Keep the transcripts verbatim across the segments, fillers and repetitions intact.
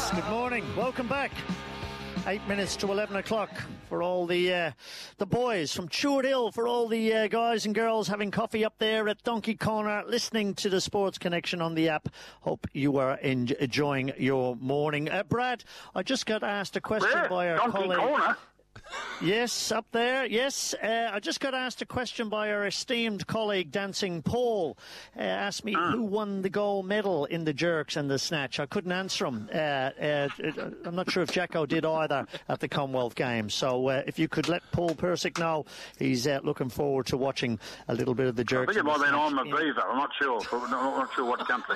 Yes, good morning. Welcome back. Eight minutes to eleven o'clock for all the uh, the boys from Chewett Hill, for all the uh, guys and girls having coffee up there at Donkey Corner, listening to the Sports Connection on the app. Hope you are en- enjoying your morning. Uh, Brad, I just got asked a question Where? by our Donkey colleague. Corner? Yes, up there, yes. Uh, I just got asked a question by our esteemed colleague, Dancing Paul. Uh, asked me Mm. who won the gold medal in the jerks and the snatch. I couldn't answer him. Uh, uh, I'm not sure if Jacko did either at the Commonwealth Games. So uh, if you could let Paul Persick know, he's uh, looking forward to watching a little bit of the I jerks. think it might have been on the Maviva. I'm not sure. I'm not sure what country.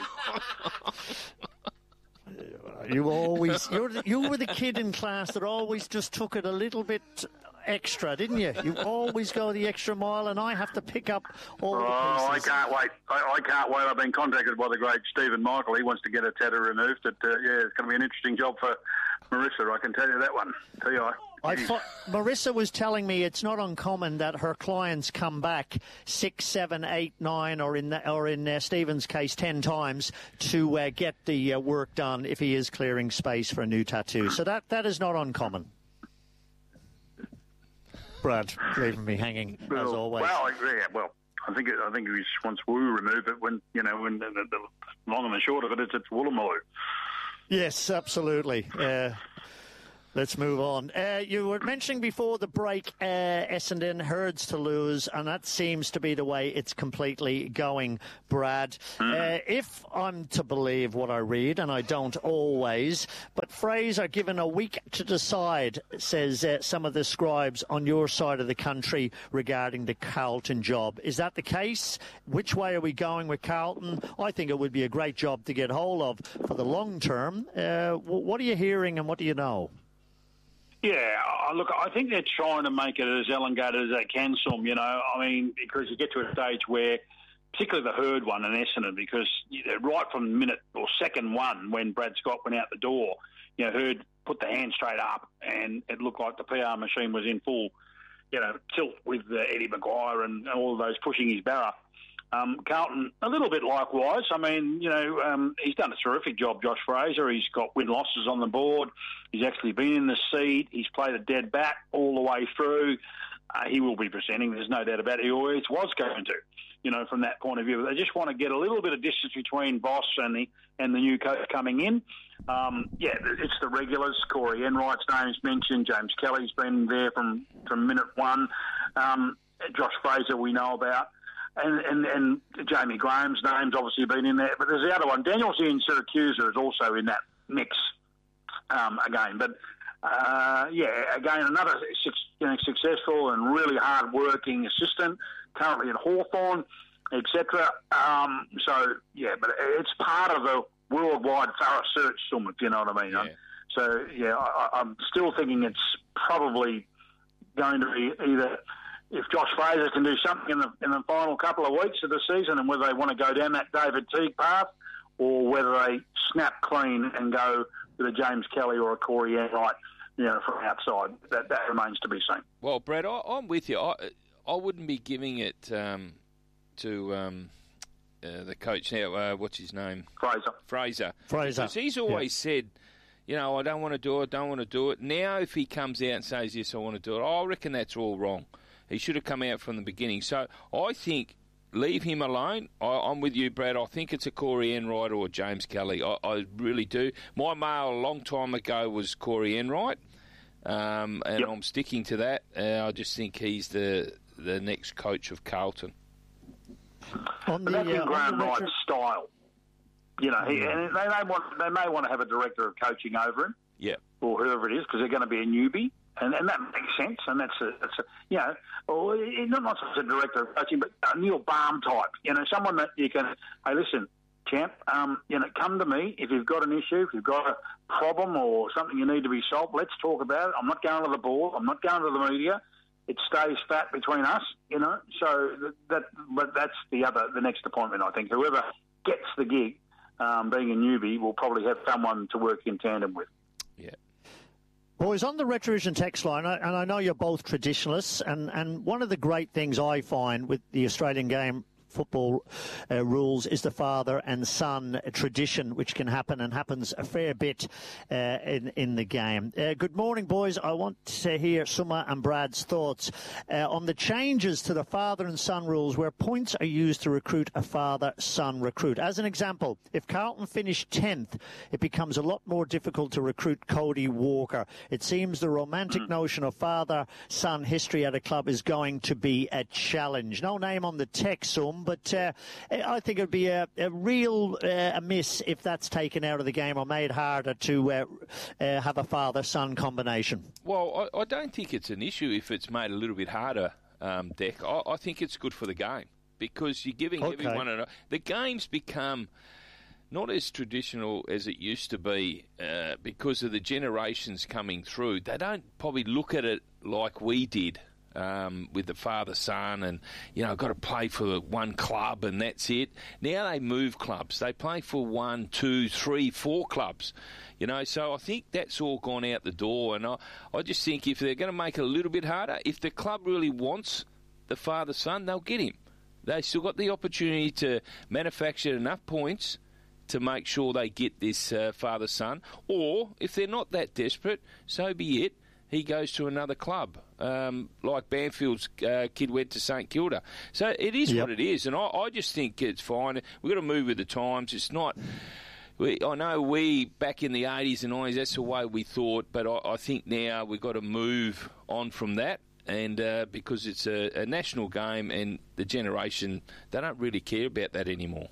You always, you're the, you were the kid in class that always just took it a little bit extra, didn't you? You always go the extra mile, and I have to pick up all Oh, the I pieces. can't wait. I, I can't wait. I've been contacted by the great Stephen Michael. He wants to get a tattoo removed. But, uh, yeah, it's going to be an interesting job for Marissa, I can tell you that one. Tell you I. I thought, Marissa was telling me it's not uncommon that her clients come back six, seven, eight, nine, or in the, or in uh, Stephen's case, ten times to uh, get the uh, work done if he is clearing space for a new tattoo. So that that is not uncommon. Brad, leaving me hanging as well, always. Well, yeah, well, I think it, I think he just wants to remove it when you know when the, the, the long and the short of it is it's Woolloomooloo. Yes, absolutely. Uh, Let's move on. Uh, you were mentioning before the break uh, Essendon Herds to lose, and that seems to be the way it's completely going, Brad. Uh, if I'm to believe what I read, and I don't always, but Fraser given a week to decide, says uh, some of the scribes on your side of the country regarding the Carlton job. Is that the case? Which way are we going with Carlton? I think it would be a great job to get hold of for the long term. Uh, what are you hearing and what do you know? Yeah, uh, look, I think they're trying to make it as elongated as they can, some, you know. I mean, because you get to a stage where, particularly the Herd one and Essendon, because you know, right from minute or second one when Brad Scott went out the door, you know, Herd put the hand straight up and it looked like the P R machine was in full, you know, tilt with uh, Eddie Maguire and all of those pushing his barrow. Um, Carlton, a little bit likewise. I mean, you know, um, he's done a terrific job, Josh Fraser. He's got win-losses on the board. He's actually been in the seat. He's played a dead bat all the way through. Uh, he will be presenting, there's no doubt about it. He always was going to, you know, from that point of view. But they just want to get a little bit of distance between Boss and the and the new coach coming in. Um, yeah, it's the regulars. Corey Enright's name's mentioned. James Kelly's been there from, from minute one. Um, Josh Fraser we know about. And, and and Jamie Graham's name's obviously been in there. But there's the other one. Daniel in Syracuse is also in that mix um, again. But, uh, yeah, again, another su- you know, successful and really hard-working assistant, currently at Hawthorn, et cetera. Um, so, yeah, but it's part of a worldwide thorough search, if you know what I mean. Yeah. So, yeah, I, I'm still thinking it's probably going to be either... If Josh Fraser can do something in the in the final couple of weeks of the season, and whether they want to go down that David Teague path, or whether they snap clean and go with a James Kelly or a Corey Enright, you know, from outside, that that remains to be seen. Well, Brad, I, I'm with you. I I wouldn't be giving it um, to um, uh, the coach now. Uh, what's his name? Fraser. Fraser. Fraser. Because he's always yeah. said, you know, I don't want to do it, don't want to do it. Now, if he comes out and says, yes, I want to do it, I reckon that's all wrong. He should have come out from the beginning. So I think leave him alone. I, I'm with you, Brad. I think it's a Corey Enright or a James Kelly. I, I really do. My mail a long time ago was Corey Enright, um, and yep. I'm sticking to that. Uh, I just think he's the the next coach of Carlton. On the, but that's in uh, Graham the Wright's retro- style. You know, he, and they may want they may want to have a director of coaching over him, Yeah. or whoever it is, because they're going to be a newbie. And, and that makes sense, and that's a, that's a you know, or not not just a director of coaching, but a Neil Baum type, you know, someone that you can, hey, listen, champ, um, you know, come to me if you've got an issue, if you've got a problem or something you need to be solved, let's talk about it. I'm not going to the board, I'm not going to the media. It stays fat between us, you know. So that, but that's the other, the next appointment. I think whoever gets the gig, um, being a newbie, will probably have someone to work in tandem with. Yeah. Boys, on the Retrovision text line, and I know you're both traditionalists, and, and one of the great things I find with the Australian game football uh, rules is the father and son tradition, which can happen and happens a fair bit uh, in, in the game. Uh, good morning, boys. I want to hear Summa and Brad's thoughts uh, on the changes to the father and son rules where points are used to recruit a father-son recruit. As an example, if Carlton finished tenth, it becomes a lot more difficult to recruit Cody Walker. It seems the romantic notion of father-son history at a club is going to be a challenge. No name on the text, Sum, but uh, I think it would be a, a real uh, a miss if that's taken out of the game or made harder to uh, uh, have a father-son combination. Well, I, I don't think it's an issue if it's made a little bit harder, um, Deck. I, I think it's good for the game because you're giving okay. everyone a... The game's become not as traditional as it used to be uh, because of the generations coming through. They don't probably look at it like we did um, with the father-son and, you know, got to play for one club and that's it. Now they move clubs. They play for one, two, three, four clubs. You know, so I think that's all gone out the door. And I, I just think if they're going to make it a little bit harder, if the club really wants the father-son, they'll get him. They still got the opportunity to manufacture enough points to make sure they get this uh, father-son. Or, if they're not that desperate, so be it. He goes to another club, um, like Banfield's uh, kid went to St Kilda. So it is yep. what it is, and I, I just think it's fine. We've got to move with the times. It's not... We, I know we, back in the eighties and nineties, that's the way we thought, but I, I think now we've got to move on from that. And uh, because it's a, a national game and the generation, they don't really care about that anymore.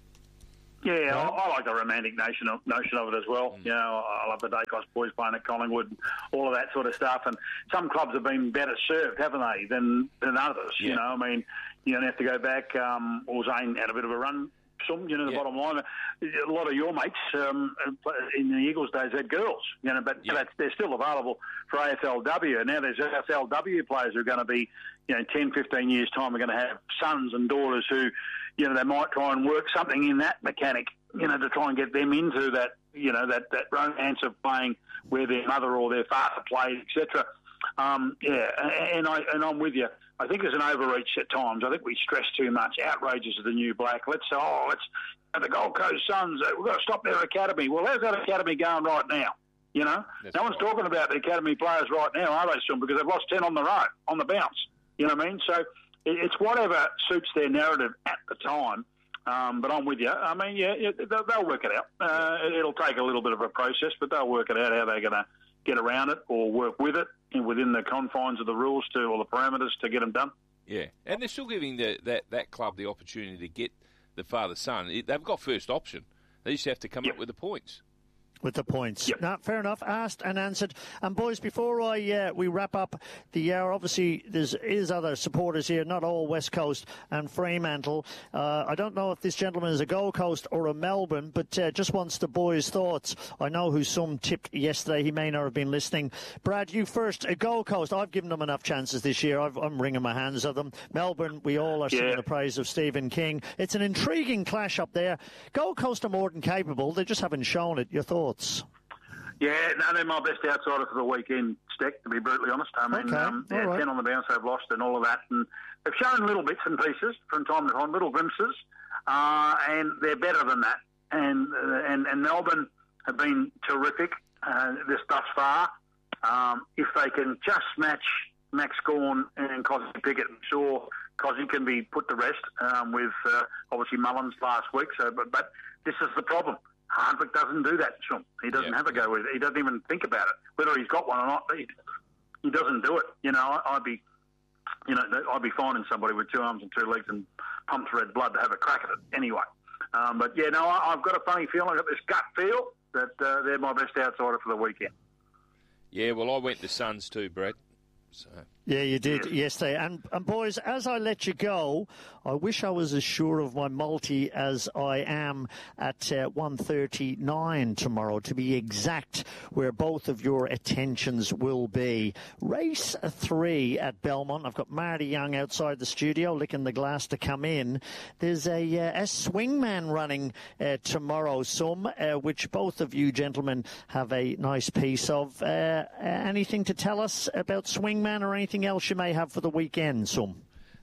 Yeah, I, I like the romantic notion of, notion of it as well. Mm. You know, I love the Dacos boys playing at Collingwood, all of that sort of stuff. And some clubs have been better served, haven't they, than than others? Yeah. You know, I mean, you don't have to go back. Um, or Zane had a bit of a run. Some, you know, the yeah. bottom line, a lot of your mates um, in the Eagles days had girls, you know, but, yeah. but they're still available for A F L W. Now there's A F L W players who are going to be, you know, ten, fifteen years' time, are going to have sons and daughters who, you know, they might try and work something in that mechanic, you know, to try and get them into that, you know, that, that romance of playing where their mother or their father played, et cetera. Um, yeah, and, I, and I'm with you. I think there's an overreach at times. I think we stress too much. Outrageous of the new black. Let's say, oh, let's the Gold Coast Suns. We've got to stop their academy. Well, how's that academy going right now? You know, That's no right. one's talking about the academy players right now, are they, Sean? Because they've lost ten on the road, on the bounce. You know what I mean? So it's whatever suits their narrative at the time. Um, but I'm with you. I mean, yeah, they'll, they'll work it out. Uh, it'll take a little bit of a process, but they'll work it out how they're going to get around it or work with it within the confines of the rules to or the parameters to get them done. Yeah, and they're still giving the, that, that club the opportunity to get the father-son. They've got first option. They just have to come yep. up with the points. With the points. Yep. No, fair enough. Asked and answered. And boys, before I uh, we wrap up the hour, obviously there's is other supporters here, not all West Coast and Fremantle. Uh, I don't know if this gentleman is a Gold Coast or a Melbourne, but uh, just wants the boys' thoughts. I know who some tipped yesterday. He may not have been listening. Brad, you first. A Gold Coast, I've given them enough chances this year. I've, I'm wringing my hands of them. Melbourne, we all are singing yeah. the praise of Stephen King. It's an intriguing clash up there. Gold Coast are more than capable. They just haven't shown it. Your thoughts? Yeah, no, they're my best outsider for the weekend, Steck, to be brutally honest. I mean, okay. um, yeah, right. ten on the bounce they've lost and all of that. And they've shown little bits and pieces from time to time, little glimpses, uh, and they're better than that. And uh, and, and Melbourne have been terrific uh, this thus far. Um, if they can just match Max Gawn and Cosy Pickett, I'm sure Cosy can be put to rest um, with uh, obviously Mullins last week. So, but, but this is the problem. Hardwick doesn't do that, Sean. He doesn't yeah. have a go with it. He doesn't even think about it, whether he's got one or not. He, he doesn't do it. You know, I, I'd be, you know, I'd be finding somebody with two arms and two legs and pumped red blood to have a crack at it anyway. Um, but yeah, no, I, I've got a funny feeling. I've got this gut feel that uh, they're my best outsider for the weekend. Yeah, well, I went the Suns too, Brett. So. Yeah, you did yesterday. And, and boys, as I let you go, I wish I was as sure of my multi as I am at uh, one thirty-nine tomorrow, to be exact, where both of your attentions will be. Race three at Belmont. I've got Marty Young outside the studio licking the glass to come in. There's a, uh, a swingman running uh, tomorrow, some, uh, which both of you gentlemen have a nice piece of. Uh, anything to tell us about swingman or anything else you may have for the weekend, some?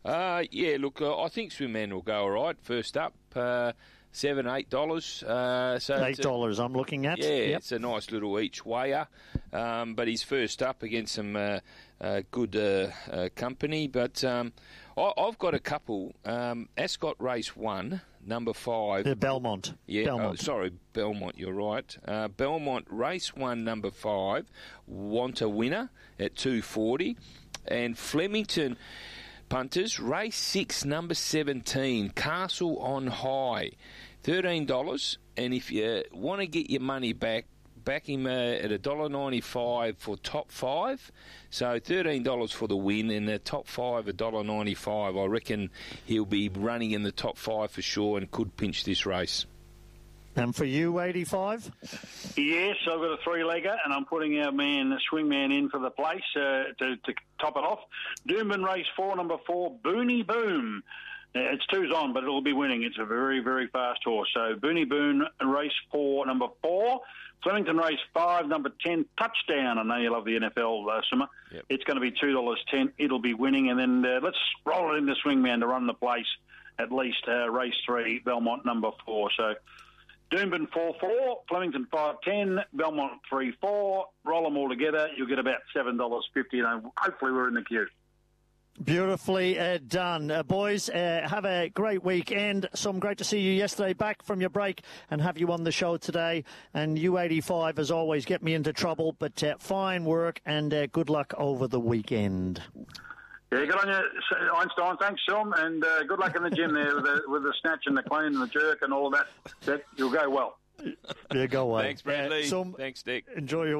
Uh, yeah, look, uh, I think Swimman will go all right. First up, uh, seven, eight dollars. Uh, so eight dollars. I'm looking at. Yeah, yep. It's a nice little each wayer. Um, but he's first up against some uh, uh, good uh, uh, company. But um, I, I've got a couple. Um, Ascot Race One, number five. The Belmont. Yeah, Belmont. Oh, sorry, Belmont. You're right. Uh, Belmont Race One, number five. Want a winner at two forty, and Flemington Punters Race Six, number seventeen. Castle on High, thirteen dollars. And if you want to get your money back, back him uh, at one dollar ninety-five for top five. So thirteen dollars for the win, and the top five, one dollar ninety-five. I reckon he'll be running in the top five for sure and could pinch this race. And for you, eighty-five? Yes, I've got a three-legger, and I'm putting our man, the Swingman, in for the place uh, to, to top it off. Doomben Race four, number four, Booney Boom. Uh, It's two's on, but it'll be winning. It's a very, very fast horse. So Booney Boom, Race four, number four. Flemington Race five, number ten, Touchdown. I know you love the N F L, uh, Summer. Yep. It's going to be two dollars ten. It'll be winning. And then uh, let's roll it in the Swingman to run the place, at least uh, Race three, Belmont number four. So Doomben four four, Flemington five ten, Belmont three four. Roll them all together, you'll get about seven dollars fifty. And hopefully we're in the queue. Beautifully uh, done. Uh, boys, uh, have a great weekend. Some great to see you yesterday back from your break and have you on the show today. And U eighty-five, as always, get me into trouble. But uh, fine work and uh, good luck over the weekend. Yeah, good on you, Einstein. Thanks, Sean. And uh, good luck in the gym there with the, with the snatch and the clean and the jerk and all of that. that you'll go well. You go away. Thanks, Bradley. Uh, some, Thanks, Dick. Enjoy your